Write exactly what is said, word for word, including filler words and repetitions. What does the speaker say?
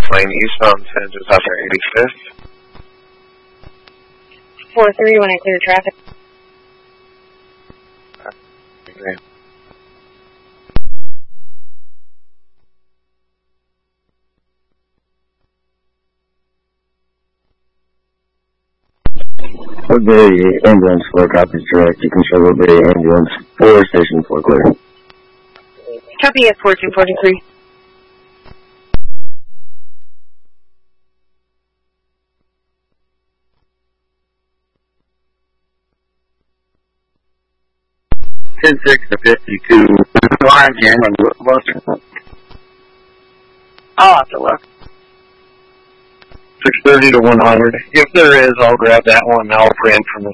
Lane eastbound San Jose eighty-fifth. four three when I clear traffic. Okay. Woodbury ambulance four copies direct. You can show Woodbury ambulance four station four clear. Copy at four two four three. ten six to fifty-two. Line jam on Buster. I'll have to look. six thirty to one hundred. If there is, I'll grab that one. I'll print from the